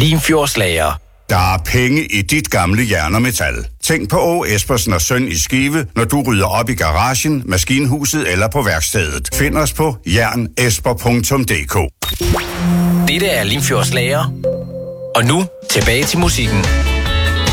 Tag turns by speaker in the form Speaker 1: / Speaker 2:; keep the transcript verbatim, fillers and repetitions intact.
Speaker 1: Limfjordslager.
Speaker 2: Der er penge i dit gamle jern og metal. Tænk på Åge Espersen og Søn i Skive, når du rydder op i garagen, maskinhuset eller på værkstedet. Find os på jern esper punktum d k.
Speaker 1: Dette er Limfjordslager. Og nu tilbage til musikken.